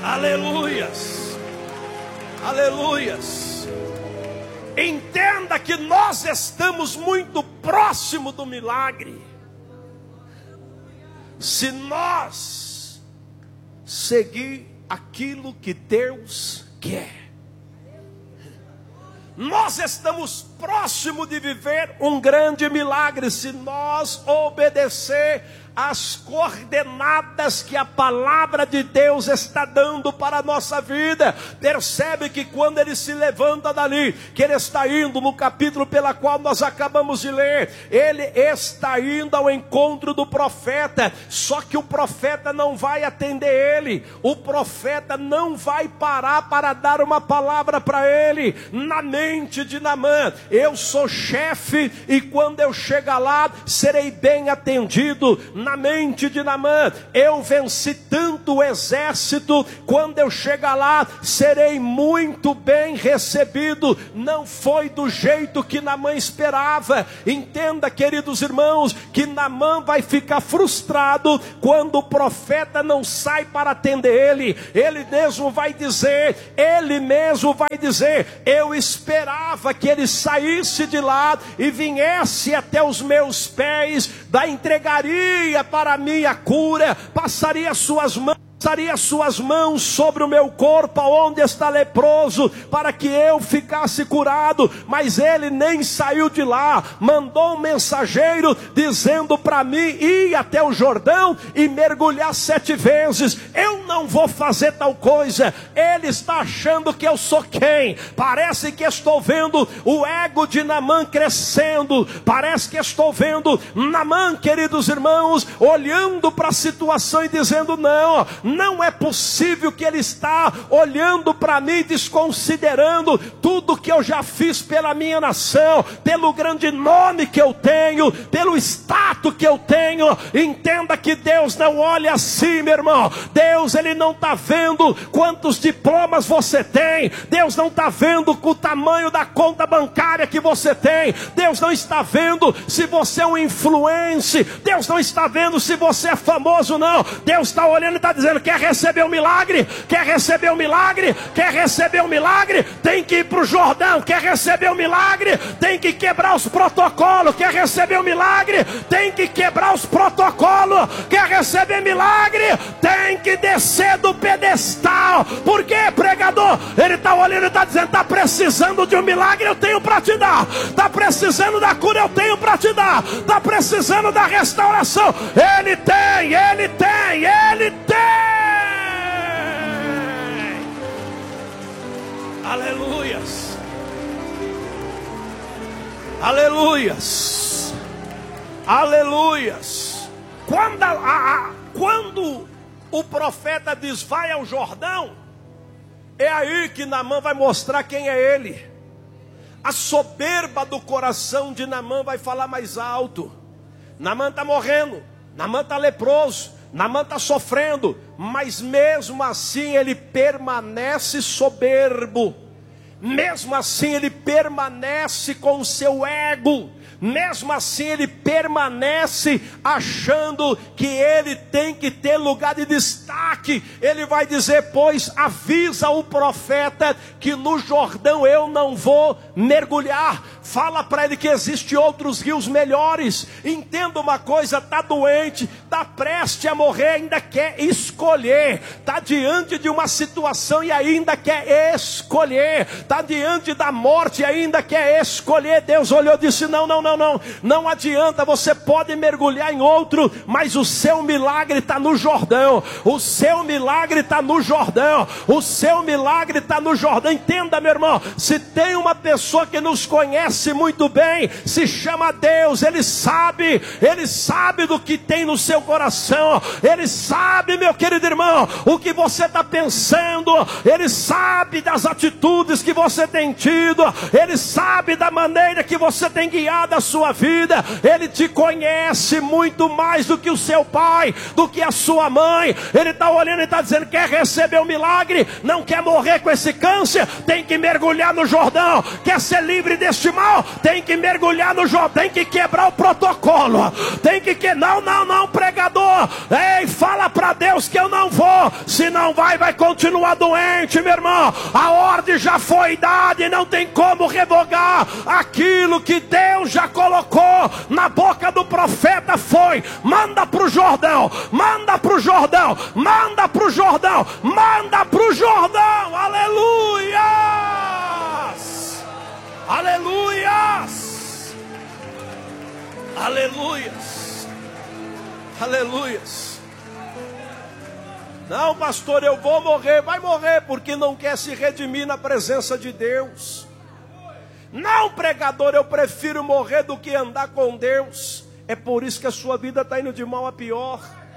Aleluias. Aleluias. Entenda que nós estamos muito próximo do milagre. Se nós seguir aquilo que Deus quer. Nós estamos próximos de viver um grande milagre se nós obedecer as coordenadas que a palavra de Deus está dando para a nossa vida. Percebe que quando ele se levanta dali, que ele está indo no capítulo pela qual nós acabamos de ler, ele está indo ao encontro do profeta, só que o profeta não vai atender ele, o profeta não vai parar para dar uma palavra para ele. Na mente de Naamã, eu sou chefe e quando eu chegar lá, serei bem atendido. Na mente de Naamã, eu venci tanto o exército, quando eu chegar lá, serei muito bem recebido. Não foi do jeito que Naamã esperava. Entenda, queridos irmãos, que Naamã vai ficar frustrado quando o profeta não sai para atender ele. Ele mesmo vai dizer, eu esperava que ele saísse de lá e viesse até os meus pés, da entregaria para mim a cura, passaria suas mãos sobre o meu corpo, onde está leproso, para que eu ficasse curado. Mas ele nem saiu de lá. Mandou um mensageiro dizendo para mim ir até o Jordão e mergulhar 7 vezes. Eu não vou fazer tal coisa. Ele está achando que eu sou quem? Parece que estou vendo o ego de Naamã crescendo. Parece que estou vendo Naamã, queridos irmãos, olhando para a situação e dizendo, não é possível que ele está olhando para mim, desconsiderando tudo que eu já fiz pela minha nação, pelo grande nome que eu tenho, pelo status que eu tenho. Entenda que Deus não olha assim, meu irmão. Deus, ele não está vendo quantos diplomas você tem. Deus não está vendo o tamanho da conta bancária que você tem. Deus não está vendo se você é um influencer. Deus não está vendo se você é famoso, não. Deus está olhando e está dizendo, quer receber um milagre? Quer receber um milagre? Quer receber um milagre? Tem que ir para o Jordão. Quer receber um milagre? Tem que quebrar os protocolos. Quer receber um milagre? Tem que quebrar os protocolos. Quer receber milagre? Tem que descer do pedestal. Por quê, pregador? Ele está olhando e está dizendo, está precisando de um milagre, eu tenho para te dar. Está precisando da cura, eu tenho para te dar. Está precisando da restauração, ele tem, ele tem, ele tem. Aleluias. Aleluias. Aleluias. Quando o profeta diz, vai ao Jordão, é aí que Naamã vai mostrar quem é ele. A soberba do coração de Naamã vai falar mais alto. Naamã está morrendo, Naamã está leproso, Naamã está sofrendo, mas mesmo assim ele permanece soberbo. Mesmo assim ele permanece com o seu ego. Mesmo assim ele permanece achando que ele tem que ter lugar de destaque. Ele vai dizer, pois avisa o profeta que no Jordão eu não vou mergulhar. Fala para ele que existem outros rios melhores. Entenda uma coisa, está doente, está prestes a morrer, ainda quer escolher. Está diante de uma situação e ainda quer escolher. Está diante da morte e ainda quer escolher. Deus olhou e disse, não adianta, você pode mergulhar em outro, mas o seu milagre está no Jordão. O seu milagre está no Jordão. O seu milagre está no Jordão. Entenda, meu irmão, se tem uma pessoa que nos conhece muito bem, se chama Deus. Ele sabe do que tem no seu coração. Ele sabe, meu querido irmão, o que você está pensando. Ele sabe das atitudes que você tem tido. Ele sabe da maneira que você tem guiado a sua vida. Ele Ele te conhece muito mais do que o seu pai, do que a sua mãe. Ele está olhando e está dizendo: quer receber o milagre? Não quer morrer com esse câncer? Tem que mergulhar no Jordão. Quer ser livre deste mal? Tem que mergulhar no Jordão. Tem que quebrar o protocolo. Tem que não, pregador. Ei, fala para Deus que eu não vou. Se não vai continuar doente, meu irmão. A ordem já foi dada e não tem como revogar. Aquilo que Deus já colocou na boca do profeta foi: manda para o Jordão, manda para o Jordão, manda para o Jordão, manda para o Jordão. Aleluias, aleluias, aleluias, aleluias. Não, pastor, eu vou morrer. Vai morrer porque não quer se redimir na presença de Deus. Não, pregador, eu prefiro morrer do que andar com Deus. É por isso que a sua vida está indo de mal a pior.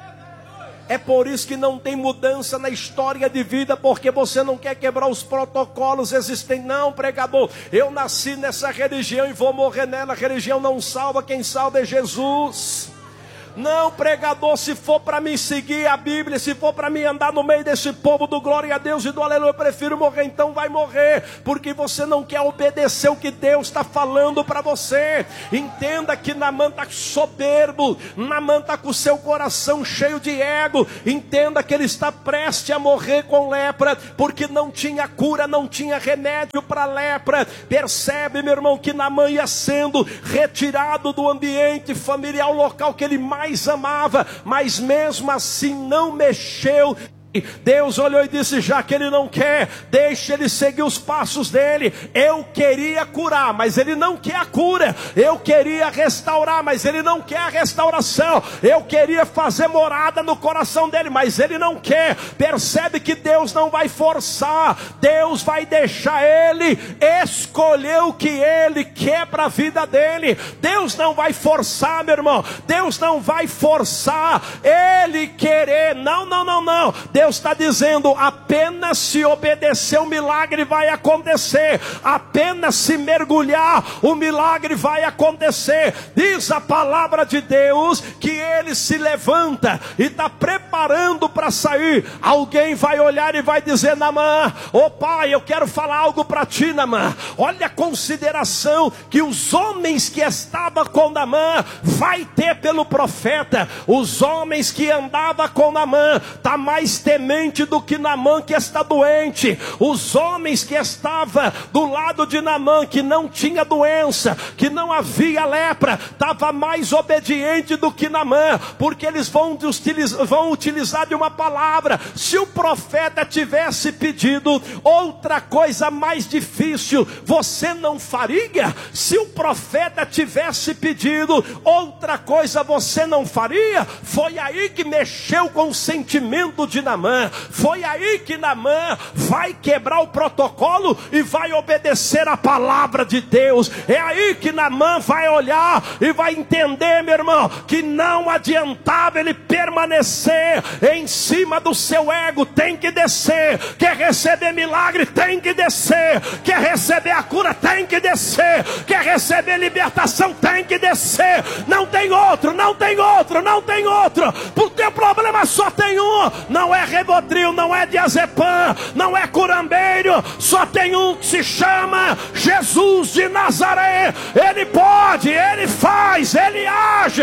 É por isso que não tem mudança na história de vida, porque você não quer quebrar os protocolos existentes. Não, pregador, eu nasci nessa religião e vou morrer nela. A religião não salva, quem salva é Jesus. Não, pregador, se for para mim seguir a Bíblia, se for para mim andar no meio desse povo do glória a Deus e do aleluia, eu prefiro morrer. Então vai morrer, porque você não quer obedecer o que Deus está falando para você. Entenda que Naamã está soberbo, Naamã está com o seu coração cheio de ego. Entenda que ele está prestes a morrer com lepra, porque não tinha cura, não tinha remédio para lepra. Percebe, meu irmão, que Naamã ia sendo retirado do ambiente familiar, o local que ele mais amava, mas mesmo assim não mexeu. Deus olhou e disse: já que ele não quer, deixa ele seguir os passos dele. Eu queria curar, mas ele não quer a cura. Eu queria restaurar, mas ele não quer a restauração. Eu queria fazer morada no coração dele, mas ele não quer. Percebe que Deus não vai forçar. Deus vai deixar ele escolher o que ele quer para a vida dele. Deus não vai forçar, meu irmão. Deus não vai forçar ele querer. Não. Deus está dizendo: apenas se obedecer o milagre vai acontecer. Apenas se mergulhar o milagre vai acontecer. Diz a palavra de Deus que ele se levanta e está preparando para sair. Alguém vai olhar e vai dizer: Naamã, ô pai, eu quero falar algo para ti, Naamã. Olha a consideração que os homens que estavam com Naamã vai ter pelo profeta. Os homens que andavam com Naamã está mais temente do que Naamã que está doente. Os homens que estavam do lado de Naamã, que não tinha doença, que não havia lepra, estava mais obediente do que Naamã, porque eles vão utilizar de uma palavra. Se o profeta tivesse pedido outra coisa mais difícil, você não faria? Se o profeta tivesse pedido outra coisa, você não faria? Foi aí que mexeu com o sentimento de Naamã. Foi aí que Naamã vai quebrar o protocolo e vai obedecer a palavra de Deus. É aí que Naamã vai olhar e vai entender, meu irmão, que não adiantava ele permanecer em cima do seu ego. Tem que descer. Quer receber milagre? Tem que descer. Quer receber a cura? Tem que descer. Quer receber libertação? Tem que descer. Não tem outro, não tem outro, não tem outro. O teu problema só tem um. Não é Rivotril, não é diazepam, não é curambeiro, só tem um que se chama Jesus de Nazaré. Ele pode, ele faz, ele age,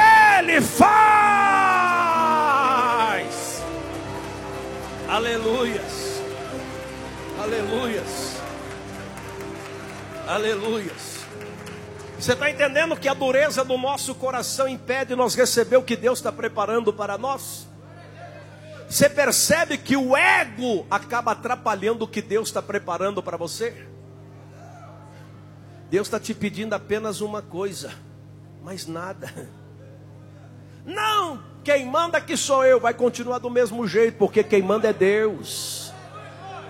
ele faz. Aleluias, aleluias, aleluias. Você está entendendo que a dureza do nosso coração impede nós receber o que Deus está preparando para nós? Você percebe que o ego acaba atrapalhando o que Deus está preparando para você? Deus está te pedindo apenas uma coisa, mais nada. Não, quem manda aqui sou eu, vai continuar do mesmo jeito, porque quem manda é Deus.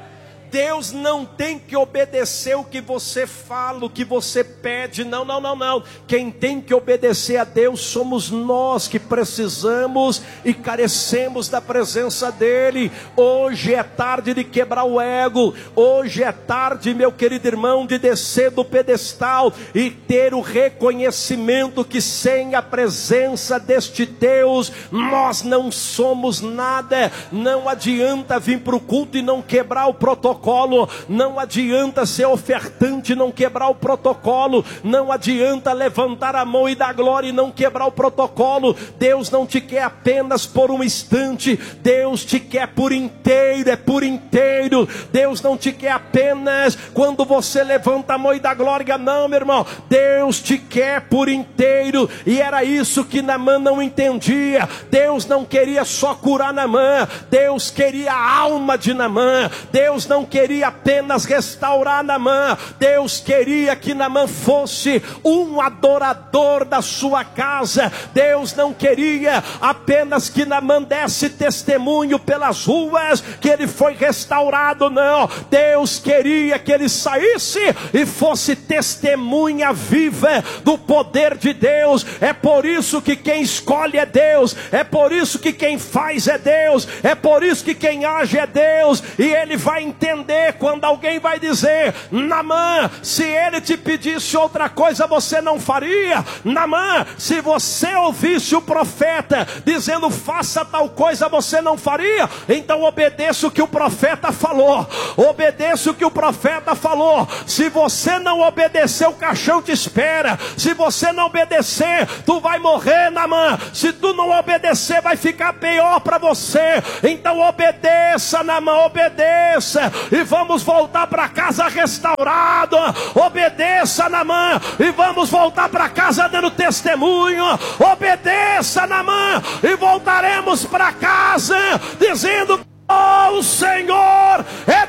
Deus não tem que obedecer o que você fala, o que você pede. Não, não, não, não. Quem tem que obedecer a Deus somos nós, que precisamos e carecemos da presença dEle. Hoje é tarde de quebrar o ego. Hoje é tarde, meu querido irmão, de descer do pedestal e ter o reconhecimento que sem a presença deste Deus nós não somos nada. Não adianta vir para o culto e não quebrar o protocolo. Não adianta ser ofertante e não quebrar o protocolo. Não adianta levantar a mão e dar glória e não quebrar o protocolo. Deus não te quer apenas por um instante. Deus te quer por inteiro, é por inteiro. Deus não te quer apenas quando você levanta a mão e dá glória. Não, meu irmão. Deus te quer por inteiro. E era isso que Naamã não entendia. Deus não queria só curar Naamã. Deus queria a alma de Naamã. Deus não queria apenas restaurar Naamã. Deus queria que Naamã fosse um adorador da sua casa. Deus não queria apenas que Naamã desse testemunho pelas ruas que ele foi restaurado, não. Deus queria que ele saísse e fosse testemunha viva do poder de Deus. É por isso que quem escolhe é Deus. É por isso que quem faz é Deus. É por isso que quem age é Deus. E ele vai entender quando alguém vai dizer: Naamã, se ele te pedisse outra coisa, você não faria? Naamã, se você ouvisse o profeta dizendo faça tal coisa, você não faria? Então obedeça o que o profeta falou. Obedeça o que o profeta falou. Se você não obedecer, o caixão te espera. Se você não obedecer, tu vai morrer, Naamã. Se tu não obedecer, vai ficar pior para você. Então obedeça, Naamã, obedeça. E vamos voltar para casa restaurado. Obedeça, Naamã, e vamos voltar para casa dando testemunho. Obedeça, Naamã, e voltaremos para casa dizendo: oh, o Senhor é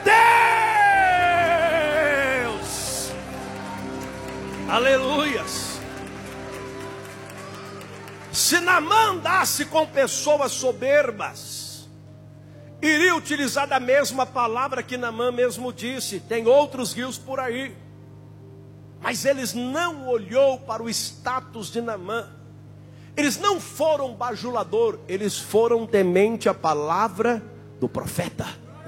Deus. Aleluias. Se Naamã andasse com pessoas soberbas, iria utilizar da mesma palavra que Naamã mesmo disse: tem outros rios por aí. Mas eles não olhou para o status de Naamã. Eles não foram bajulador, eles foram temente à palavra do profeta.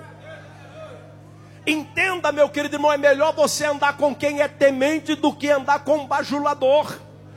Entenda, meu querido irmão, é melhor você andar com quem é temente do que andar com um bajulador.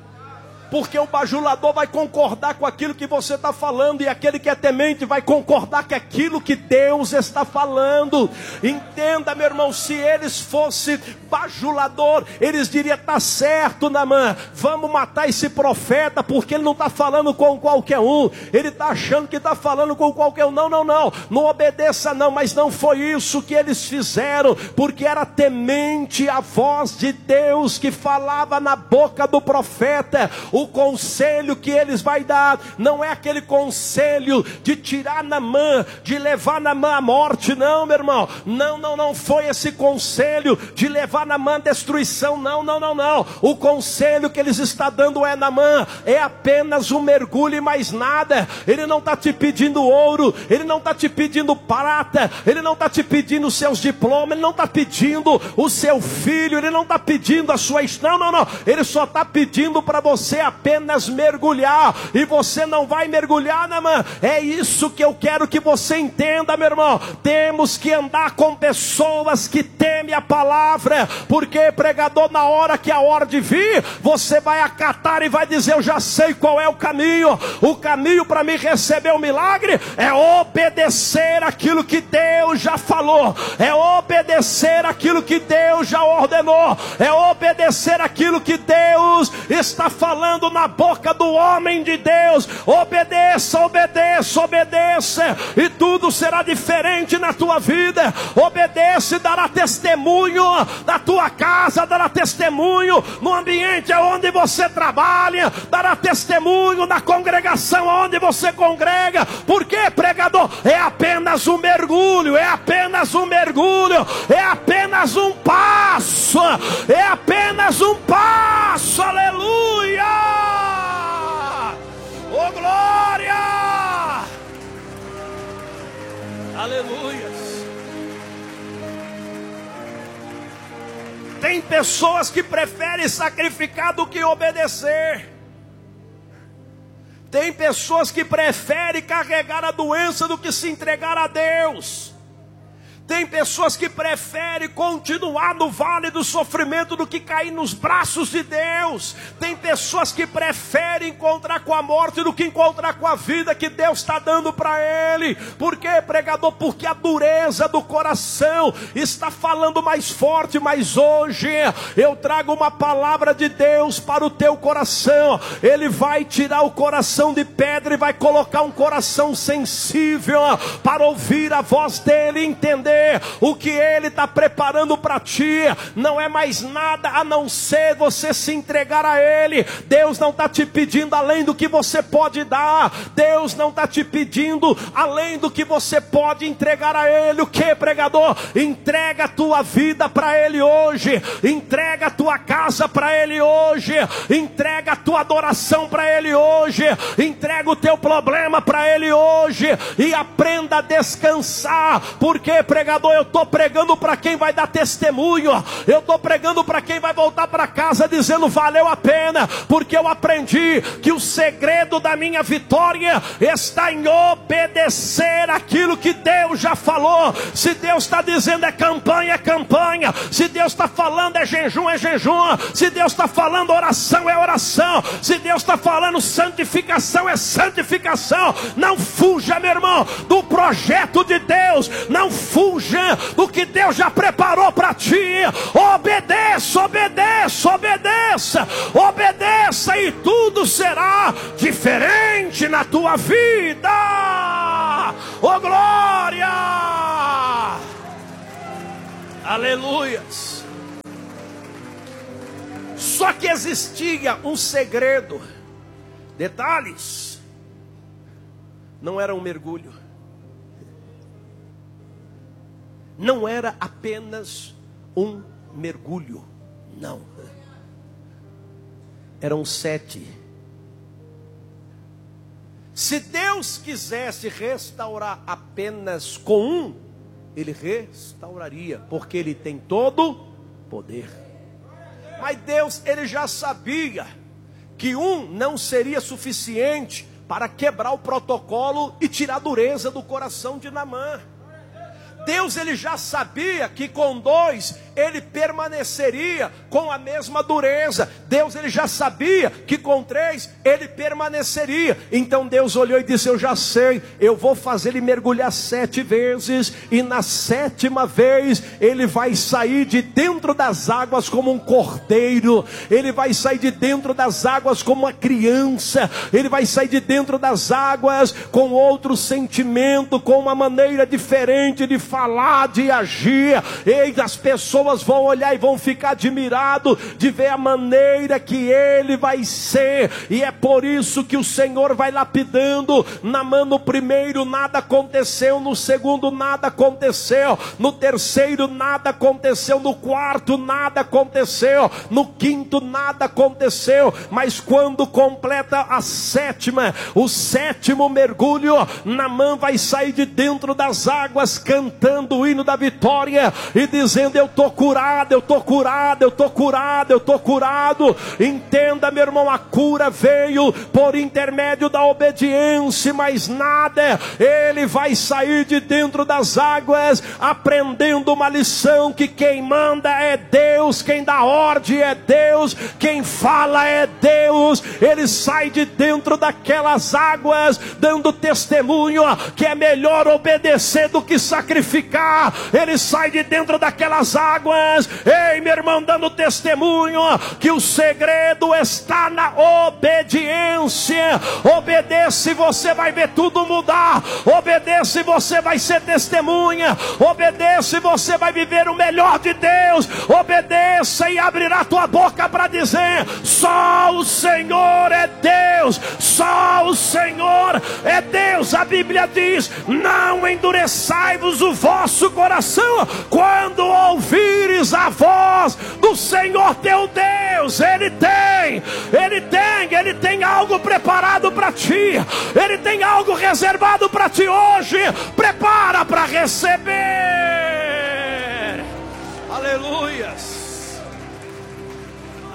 Porque o bajulador vai concordar com aquilo que você está falando, e aquele que é temente vai concordar com aquilo que Deus está falando. Entenda, meu irmão, se eles fossem bajulador, eles diriam: tá certo, Naamã, vamos matar esse profeta, porque ele não está falando com qualquer um, ele está achando que está falando com qualquer um. Não, não, não, não obedeça não. Mas não foi isso que eles fizeram, porque era temente a voz de Deus que falava na boca do profeta. O conselho que eles vai dar não é aquele conselho de tirar Naamã, de levar Naamã à morte, não, meu irmão. Não, não, não foi esse conselho de levar Naamã à destruição, não, não, não, não. O conselho que eles estão dando é: Naamã, é apenas um mergulho e mais nada. Ele não está te pedindo ouro, ele não está te pedindo prata, ele não está te pedindo os seus diplomas, ele não está pedindo o seu filho, ele não está pedindo a sua... Não, não, não. Ele só está pedindo para você apenas mergulhar. E você não vai mergulhar, Naamã. É isso que eu quero que você entenda, meu irmão. Temos que andar com pessoas que temem a palavra, porque pregador, na hora que a ordem vir, você vai acatar e vai dizer: eu já sei qual é o caminho. O caminho para mim receber o milagre é obedecer aquilo que Deus já falou, é obedecer aquilo que Deus já ordenou, é obedecer aquilo que Deus está falando na boca do homem de Deus. Obedeça, obedeça, obedeça, e tudo será diferente na tua vida. Obedeça e dará testemunho da tua casa, dará testemunho no ambiente onde você trabalha, dará testemunho na congregação onde você congrega. Porque, pregador, é apenas um mergulho, é apenas um mergulho, é apenas um passo, é apenas um passo. Aleluia! Oh, glória! Aleluia! Tem pessoas que preferem sacrificar do que obedecer. Tem pessoas que preferem carregar a doença do que se entregar a Deus. Tem pessoas que preferem continuar no vale do sofrimento do que cair nos braços de Deus. Tem pessoas que preferem encontrar com a morte do que encontrar com a vida que Deus está dando para ele. Por quê, pregador? Porque a dureza do coração está falando mais forte. Mas hoje eu trago uma palavra de Deus para o teu coração. Ele vai tirar o coração de pedra e vai colocar um coração sensível para ouvir a voz dele e entender o que ele está preparando para ti. Não é mais nada a não ser você se entregar a ele. Deus não está te pedindo além do que você pode dar. Deus não está te pedindo além do que você pode entregar a ele. O que, pregador? Entrega a tua vida para ele hoje. Entrega a tua casa para ele hoje. Entrega a tua adoração para ele hoje. Entrega o teu problema para ele hoje. E aprenda a descansar. Por quê, pregador? Eu estou pregando para quem vai dar testemunho. Eu estou pregando para quem vai voltar para casa dizendo: valeu a pena, porque eu aprendi que o segredo da minha vitória está em obedecer aquilo que Deus já falou. Se Deus está dizendo é campanha, é campanha. Se Deus está falando é jejum, é jejum. Se Deus está falando oração, é oração. Se Deus está falando santificação, é santificação. Não fuja, meu irmão, do projeto de Deus. Não fuja do que Deus já preparou para ti. Obedeça, obedeça, obedeça. Obedeça e tudo será diferente na tua vida. Oh, glória! Aleluias. Só que existia um segredo. Detalhes. Não era um mergulho. Não era apenas um mergulho. Não. Eram 7. Se Deus quisesse restaurar apenas com um, Ele restauraria, porque Ele tem todo poder. Mas Deus, Ele já sabia que um não seria suficiente para quebrar o protocolo e tirar a dureza do coração de Naamã. Deus, ele já sabia que com 2 ele permaneceria com a mesma dureza. Deus, ele já sabia que com 3 ele permaneceria. Então Deus olhou e disse: eu já sei, eu vou fazer ele mergulhar 7 vezes, e na 7ª vez ele vai sair de dentro das águas como um cordeiro. Ele vai sair de dentro das águas como uma criança. Ele vai sair de dentro das águas com outro sentimento, com uma maneira diferente de falar, de agir. E as pessoas vão olhar e vão ficar admirados de ver a maneira que ele vai ser. E é por isso que o Senhor vai lapidando. Naamã, no primeiro nada aconteceu, no segundo nada aconteceu, no terceiro nada aconteceu, no quarto nada aconteceu, no quinto nada aconteceu. Mas quando completa a 7ª, o 7º mergulho, Naamã vai sair de dentro das águas cantando o hino da vitória e dizendo: eu estou curado, eu estou curado, eu estou curado, eu estou curado. Entenda, meu irmão, a cura veio por intermédio da obediência, mas nada. Ele vai sair de dentro das águas aprendendo uma lição: que quem manda é Deus, quem dá ordem é Deus, quem fala é Deus. Ele sai de dentro daquelas águas dando testemunho que é melhor obedecer do que sacrificar. Ele sai de dentro daquelas águas, ei, meu irmão, dando testemunho que o segredo está na obediência. Obedeça e você vai ver tudo mudar. Obedeça e você vai ser testemunha. Obedeça e você vai viver o melhor de Deus. Obedeça e abrirá tua boca para dizer: só o Senhor é Deus, só o Senhor é Deus. A Bíblia diz: não endureçai-vos o vosso coração quando ouvires a voz do Senhor teu Deus. Ele tem algo preparado para ti. Ele tem algo reservado para ti hoje. Prepara para receber. Aleluias.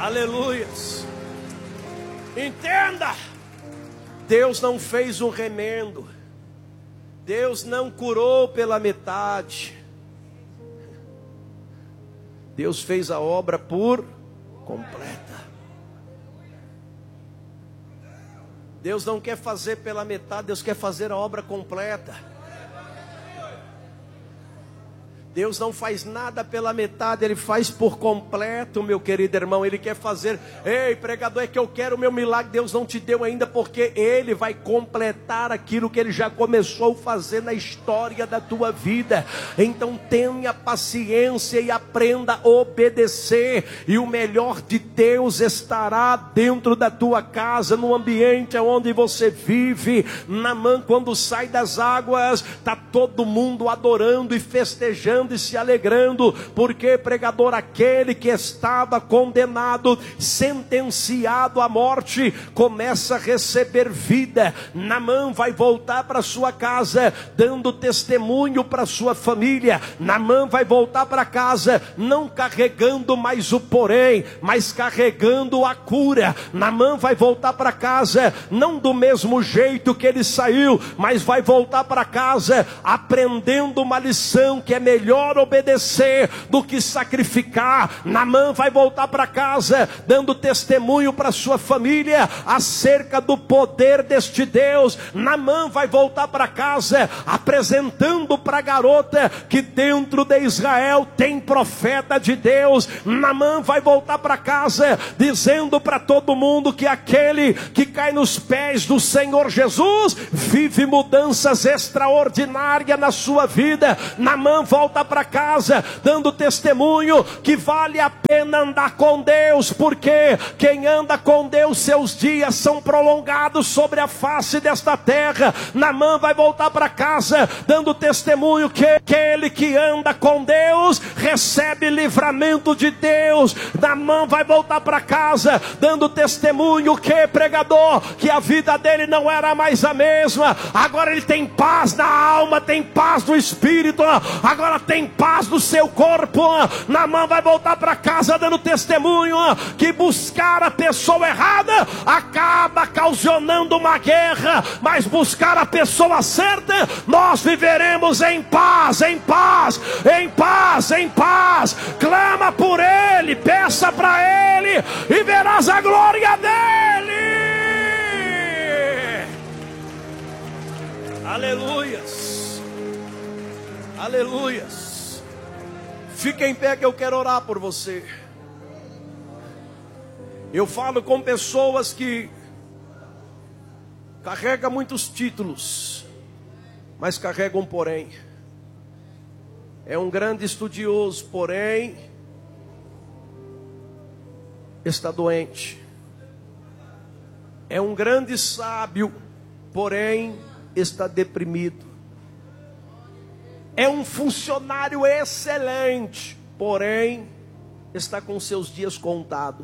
Aleluias. Entenda, Deus não fez um remendo, Deus não curou pela metade, Deus fez a obra por completa. Deus não quer fazer pela metade, Deus quer fazer a obra completa. Deus não faz nada pela metade, Ele faz por completo, meu querido irmão. Ele quer fazer, ei pregador, é que eu quero o meu milagre. Deus não te deu ainda, porque Ele vai completar aquilo que Ele já começou a fazer na história da tua vida. Então tenha paciência e aprenda a obedecer, e o melhor de Deus estará dentro da tua casa, no ambiente onde você vive. Naamã, quando sai das águas, está todo mundo adorando e festejando e se alegrando, porque pregador, aquele que estava condenado, sentenciado à morte, começa a receber vida. Naamã vai voltar para sua casa, dando testemunho para sua família. Naamã vai voltar para casa, não carregando mais o porém, mas carregando a cura. Naamã vai voltar para casa, não do mesmo jeito que ele saiu, mas vai voltar para casa aprendendo uma lição, que é melhor obedecer do que sacrificar. Naamã vai voltar para casa dando testemunho para sua família acerca do poder deste Deus. Naamã vai voltar para casa apresentando para a garota que dentro de Israel tem profeta de Deus. Naamã vai voltar para casa dizendo para todo mundo que aquele que cai nos pés do Senhor Jesus vive mudanças extraordinárias na sua vida. Naamã volta para casa dando testemunho que vale a pena andar com Deus, porque quem anda com Deus, seus dias são prolongados sobre a face desta terra. Naamã vai voltar para casa dando testemunho que aquele que anda com Deus recebe livramento de Deus. Naamã vai voltar para casa dando testemunho que, pregador, que a vida dele não era mais a mesma. Agora ele tem paz na alma, tem paz no espírito, agora tem paz no seu corpo. Naamã vai voltar para casa dando testemunho que buscar a pessoa errada acaba causando uma guerra, mas buscar a pessoa certa, nós viveremos em paz, em paz, em paz, em paz. Clama por ele, peça para ele e verás a glória dele. Aleluias, aleluias. Fique em pé que eu quero orar por você. Eu falo com pessoas que carregam muitos títulos, mas carregam porém. É um grande estudioso, porém está doente. É um grande sábio, porém está deprimido. É um funcionário excelente, porém está com seus dias contados.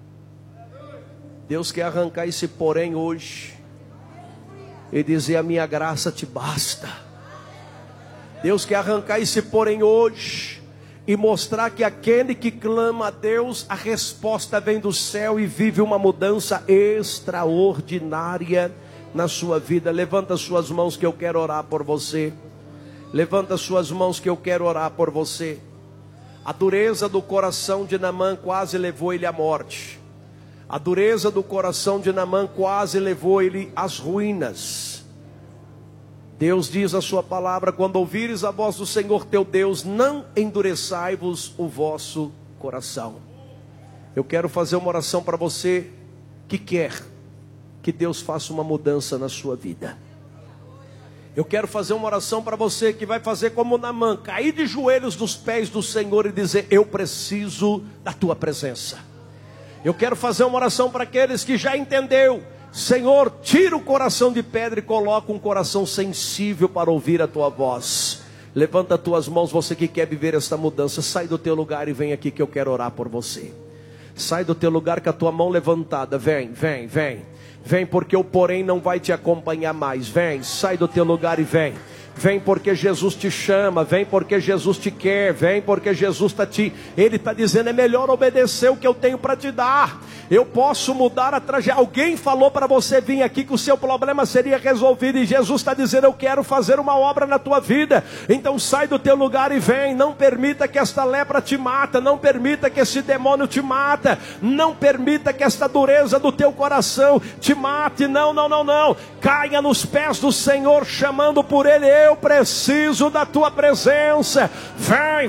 Deus quer arrancar esse porém hoje e dizer: a minha graça te basta. Deus quer arrancar esse porém hoje e mostrar que aquele que clama a Deus, a resposta vem do céu e vive uma mudança extraordinária na sua vida. Levanta suas mãos que eu quero orar por você. Levanta suas mãos que eu quero orar por você. A dureza do coração de Naamã quase levou ele à morte. A dureza do coração de Naamã quase levou ele às ruínas. Deus diz a sua palavra: quando ouvires a voz do Senhor teu Deus, não endureçai-vos o vosso coração. Eu quero fazer uma oração para você que quer que Deus faça uma mudança na sua vida. Eu quero fazer uma oração para você que vai fazer como Naamã, cair de joelhos nos pés do Senhor e dizer: eu preciso da tua presença. Eu quero fazer uma oração para aqueles que já entendeu: Senhor, tira o coração de pedra e coloca um coração sensível para ouvir a tua voz. Levanta as tuas mãos, você que quer viver esta mudança. Sai do teu lugar e vem aqui que eu quero orar por você. Sai do teu lugar com a tua mão levantada. Vem, vem, vem. Vem, porque o porém não vai te acompanhar mais. Vem, sai do teu lugar e vem. Vem porque Jesus te chama, vem porque Jesus te quer, vem porque Jesus Ele está dizendo, é melhor obedecer o que eu tenho para te dar. Eu posso mudar a trajetória. Alguém falou para você vir aqui que o seu problema seria resolvido, e Jesus está dizendo, eu quero fazer uma obra na tua vida. Então sai do teu lugar e vem. Não permita que esta lepra te mata, não permita que esse demônio te mata, não permita que esta dureza do teu coração te mate. Não. Caia nos pés do Senhor, chamando por Ele. Eu preciso da tua presença. Vem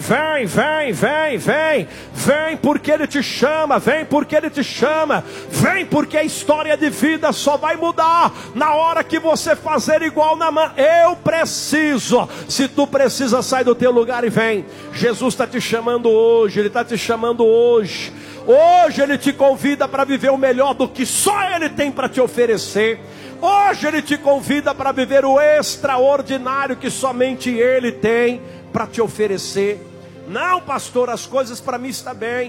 porque Ele te chama, vem porque Ele te chama, vem porque a história de vida só vai mudar na hora que você fazer igual Naamã. Eu preciso. Se tu precisa, sai do teu lugar e vem. Jesus está te chamando hoje, Ele está te chamando hoje. Hoje Ele te convida para viver o melhor do que só Ele tem para te oferecer. Hoje Ele te convida para viver o extraordinário que somente Ele tem para te oferecer. Não, pastor, as coisas para mim estão bem.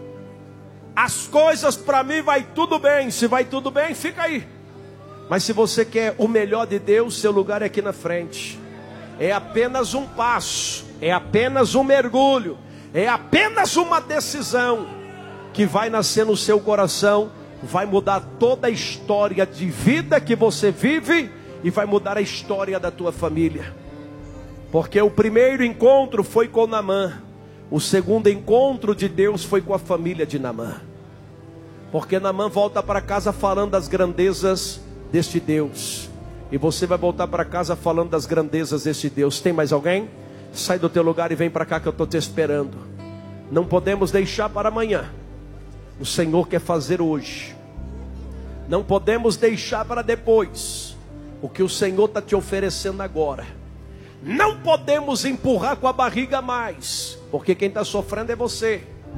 As coisas para mim vai tudo bem. Se vai tudo bem, fica aí. Mas se você quer o melhor de Deus, seu lugar é aqui na frente. É apenas um passo, é apenas um mergulho, é apenas uma decisão que vai nascer no seu coração, vai mudar toda a história de vida que você vive e vai mudar a história da tua família. Porque o primeiro encontro foi com Naamã, o segundo encontro de Deus foi com a família de Naamã. Porque Naamã volta para casa falando das grandezas deste Deus, e você vai voltar para casa falando das grandezas deste Deus. Tem mais alguém? Sai do teu lugar e vem para cá que eu estou te esperando. Não podemos deixar para amanhã. O Senhor quer fazer hoje. Não podemos deixar para depois o que o Senhor está te oferecendo agora. Não podemos empurrar com a barriga mais, porque quem está sofrendo é você.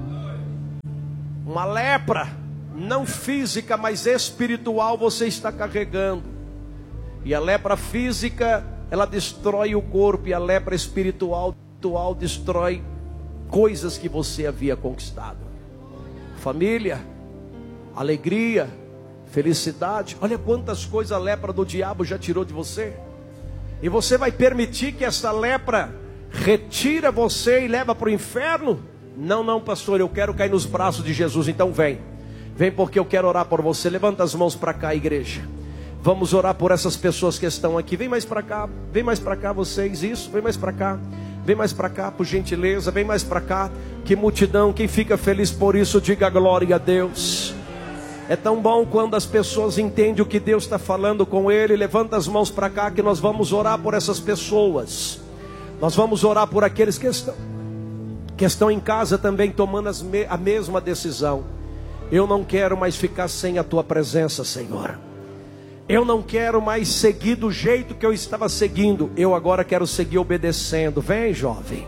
Uma lepra, não física, mas espiritual, você está carregando. E a lepra física, ela destrói o corpo, e a lepra espiritual destrói coisas que você havia conquistado. Família, alegria, felicidade. Olha quantas coisas a lepra do diabo já tirou de você. E você vai permitir que essa lepra retira você e leva para o inferno? Não, pastor, eu quero cair nos braços de Jesus. Então vem porque eu quero orar por você. Levanta as mãos para cá, igreja. Vamos orar por essas pessoas que estão aqui. Vem mais para cá vocês. Isso, vem mais para cá. Vem mais para cá, por gentileza, vem mais para cá. Que multidão, quem fica feliz por isso, diga glória a Deus. É tão bom quando as pessoas entendem o que Deus está falando com ele. Levanta as mãos para cá que nós vamos orar por essas pessoas. Nós vamos orar por aqueles que estão em casa também tomando a mesma decisão. Eu não quero mais ficar sem a tua presença, Senhor. Eu não quero mais seguir do jeito que eu estava seguindo. Eu agora quero seguir obedecendo. Vem, jovem.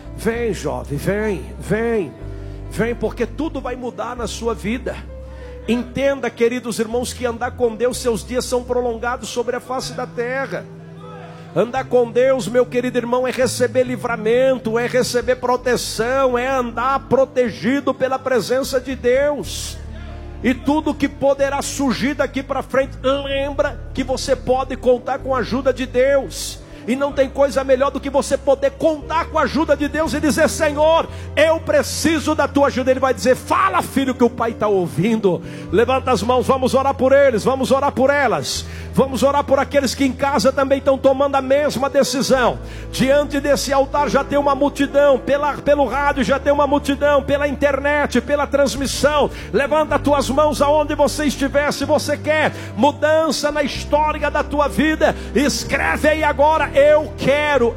Vem, porque tudo vai mudar na sua vida. Entenda, queridos irmãos, que andar com Deus, seus dias são prolongados sobre a face da terra. Andar com Deus, meu querido irmão, é receber livramento, é receber proteção, é andar protegido pela presença de Deus. E tudo que poderá surgir daqui para frente, lembra que você pode contar com a ajuda de Deus. E não tem coisa melhor do que você poder contar com a ajuda de Deus e dizer: Senhor, eu preciso da tua ajuda. Ele vai dizer: fala, filho, que o pai está ouvindo. Levanta as mãos, vamos orar por eles, vamos orar por elas. Vamos orar por aqueles que em casa também estão tomando a mesma decisão. Diante desse altar já tem uma multidão, pelo rádio já tem uma multidão, pela internet, pela transmissão. Levanta as tuas mãos aonde você estiver. Se você quer mudança na história da tua vida, escreve aí agora: eu quero,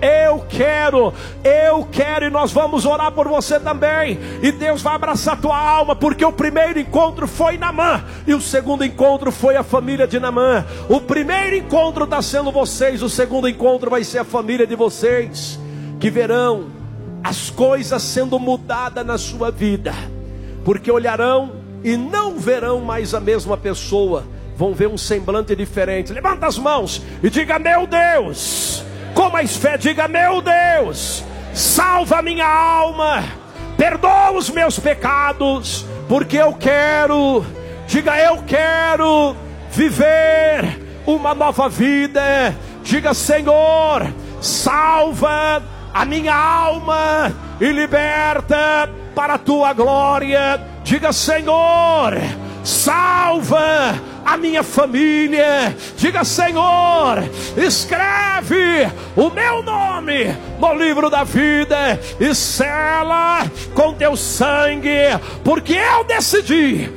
e nós vamos orar por você também. E Deus vai abraçar a tua alma, porque o primeiro encontro foi Naamã, e o segundo encontro foi a família de Naamã. O primeiro encontro está sendo vocês, o segundo encontro vai ser a família de vocês, que verão as coisas sendo mudadas na sua vida, porque olharão e não verão mais a mesma pessoa, vão ver um semblante diferente. Levanta as mãos e diga: meu Deus, com mais fé, diga: meu Deus, salva a minha alma, perdoa os meus pecados, porque eu quero, diga: eu quero viver uma nova vida. Diga: Senhor, salva a minha alma e liberta para a tua glória. Diga: Senhor, salva a minha família. Diga: Senhor, escreve o meu nome no livro da vida e sela com teu sangue, porque eu decidi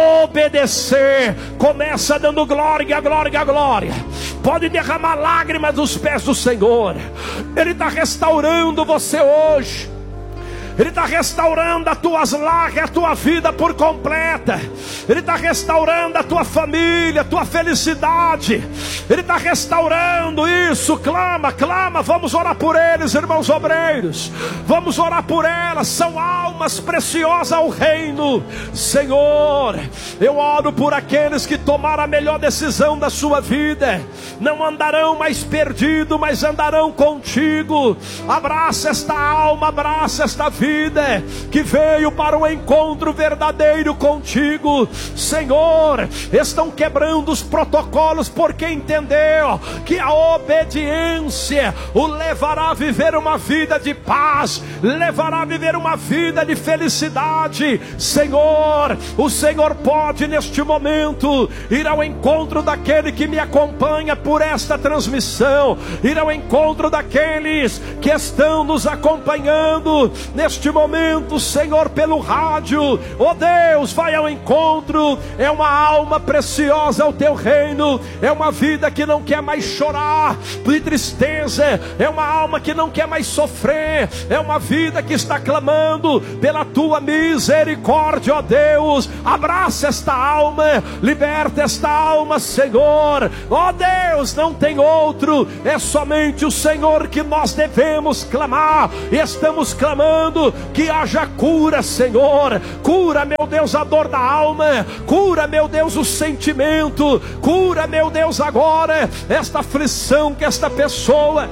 obedecer. Começa dando glória, glória, glória. Pode derramar lágrimas dos pés do Senhor. Ele está restaurando você hoje. Ele está restaurando as tuas lágrimas, a tua vida por completa. Ele está restaurando a tua família, a tua felicidade. Ele está restaurando isso. Clama, clama. Vamos orar por eles, irmãos obreiros. Vamos orar por elas. São almas preciosas ao reino. Senhor, eu oro por aqueles que tomaram a melhor decisão da sua vida. Não andarão mais perdidos, mas andarão contigo. Abraça esta alma, abraça esta vida que veio para o encontro verdadeiro contigo. Senhor, estão quebrando os protocolos porque entendeu que a obediência o levará a viver uma vida de paz, levará a viver uma vida de felicidade. Senhor, o Senhor pode neste momento ir ao encontro daquele que me acompanha por esta transmissão, ir ao encontro daqueles que estão nos acompanhando neste momento, Senhor, pelo rádio. Oh Deus, vai ao encontro. É uma alma preciosa ao teu reino. É uma vida que não quer mais chorar de tristeza. É uma alma que não quer mais sofrer. É uma vida que está clamando pela tua misericórdia. Oh Deus, abraça esta alma, liberta esta alma, Senhor. Oh Deus, não tem outro, é somente o Senhor que nós devemos clamar. E estamos clamando que haja cura, Senhor. Cura, meu Deus, a dor da alma. Cura, meu Deus, o sentimento. Cura, meu Deus, agora esta aflição que esta pessoa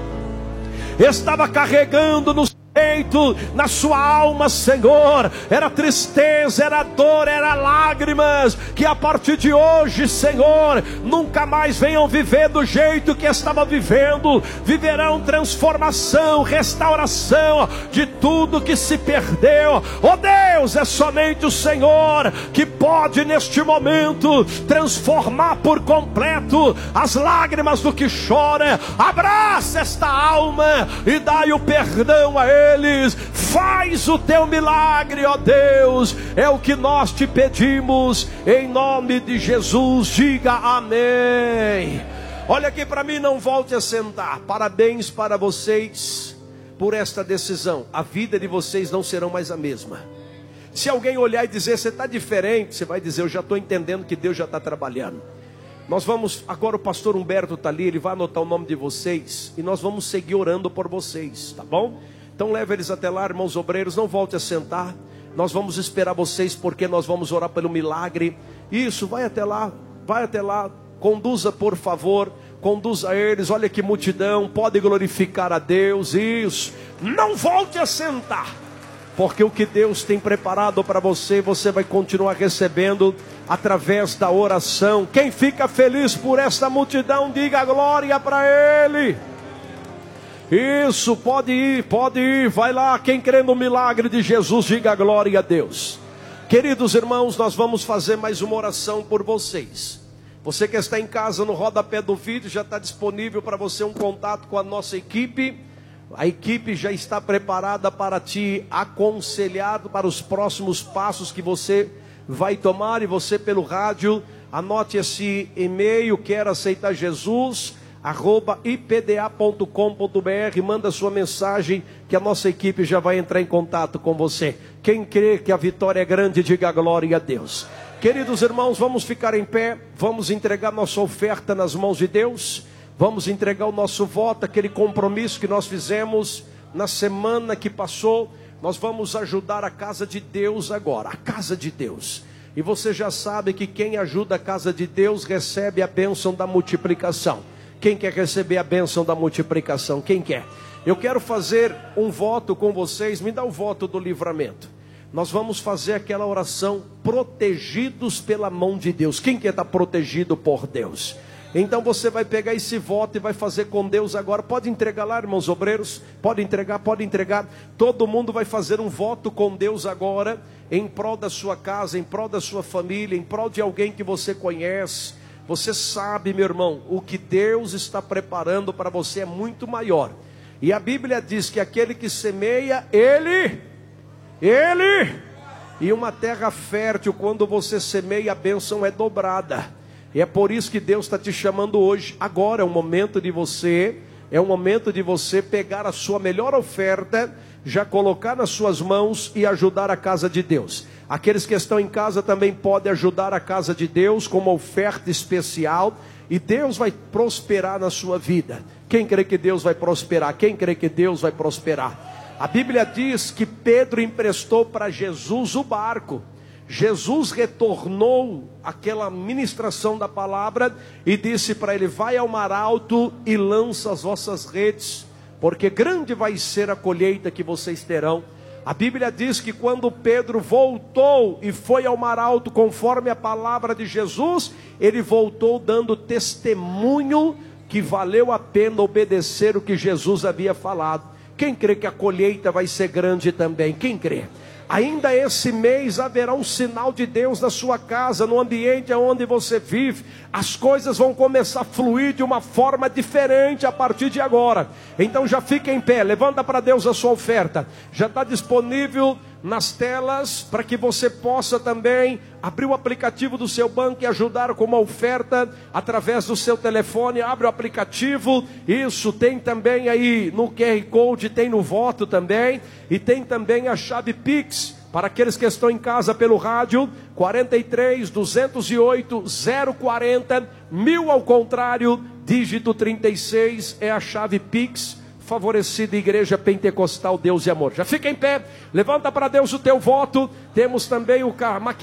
estava carregando no peito, na sua alma, Senhor. Era tristeza, era dor, era lágrimas. Que a partir de hoje, Senhor, nunca mais venham viver do jeito que estava vivendo. Viverão transformação, restauração de tudo que se perdeu. Oh Deus, é somente o Senhor que pode neste momento transformar por completo as lágrimas do que chora. Abraça esta alma e dai o perdão a eles. Faz o teu milagre, ó Deus. É o que nós te pedimos em nome de Jesus. Diga amém. Olha aqui para mim, não volte a sentar. Parabéns para vocês por esta decisão. A vida de vocês não será mais a mesma. Se alguém olhar e dizer: você está diferente, você vai dizer: eu já estou entendendo que Deus já está trabalhando. Nós vamos, agora o pastor Humberto está ali, ele vai anotar o nome de vocês e nós vamos seguir orando por vocês, tá bom? Então leve eles até lá, irmãos obreiros, não volte a sentar. Nós vamos esperar vocês porque nós vamos orar pelo milagre. Isso, vai até lá, conduza por favor, conduza eles. Olha que multidão, pode glorificar a Deus. Isso, não volte a sentar, porque o que Deus tem preparado para você, você vai continuar recebendo através da oração. Quem fica feliz por esta multidão, diga glória para Ele. Isso, pode ir, vai lá. Quem crê no milagre de Jesus, diga glória a Deus. Queridos irmãos, nós vamos fazer mais uma oração por vocês. Você que está em casa, no rodapé do vídeo, já está disponível para você um contato com a nossa equipe. A equipe já está preparada para te aconselhar para os próximos passos que você vai tomar. E você pelo rádio, anote esse e-mail: quer aceitar Jesus, @ipda.com.br. manda sua mensagem que a nossa equipe já vai entrar em contato com você. Quem crê que a vitória é grande, diga glória a Deus. Queridos irmãos, vamos ficar em pé, vamos entregar nossa oferta nas mãos de Deus, vamos entregar o nosso voto, aquele compromisso que nós fizemos na semana que passou. Nós vamos ajudar a casa de Deus agora, a casa de Deus. E você já sabe que quem ajuda a casa de Deus recebe a bênção da multiplicação. Quem quer receber a bênção da multiplicação? Quem quer? Eu quero fazer um voto com vocês. Me dá o voto do livramento. Nós vamos fazer aquela oração: protegidos pela mão de Deus. Quem quer estar protegido por Deus? Então você vai pegar esse voto e vai fazer com Deus agora. Pode entregar lá, irmãos obreiros. Pode entregar, pode entregar. Todo mundo vai fazer um voto com Deus agora, em prol da sua casa, em prol da sua família, em prol de alguém que você conhece. Você sabe, meu irmão, o que Deus está preparando para você é muito maior. E a Bíblia diz que aquele que semeia, ele, e uma terra fértil, quando você semeia, a bênção é dobrada. E é por isso que Deus está te chamando hoje. Agora é o momento de você, pegar a sua melhor oferta, já colocar nas suas mãos e ajudar a casa de Deus. Aqueles que estão em casa também podem ajudar a casa de Deus com uma oferta especial, e Deus vai prosperar na sua vida. Quem crê que Deus vai prosperar? Quem crê que Deus vai prosperar? A Bíblia diz que Pedro emprestou para Jesus o barco. Jesus retornou aquela ministração da palavra e disse para ele: vai ao mar alto e lança as vossas redes, porque grande vai ser a colheita que vocês terão. A Bíblia diz que quando Pedro voltou e foi ao mar alto, conforme a palavra de Jesus, ele voltou dando testemunho que valeu a pena obedecer o que Jesus havia falado. Quem crê que a colheita vai ser grande também? Quem crê? Ainda esse mês haverá um sinal de Deus na sua casa, no ambiente onde você vive. As coisas vão começar a fluir de uma forma diferente a partir de agora. Então já fica em pé, levanta para Deus a sua oferta. Já está disponível nas telas para que você possa também abrir o aplicativo do seu banco e ajudar com uma oferta através do seu telefone. Abre o aplicativo, isso tem também aí no QR Code, tem no voto também, e tem também a chave Pix para aqueles que estão em casa pelo rádio. 43 208 040 1000 ao contrário, dígito 36 é a chave Pix. Favorecida Igreja Pentecostal Deus e Amor. Já fica em pé, levanta para Deus o teu voto. Temos também o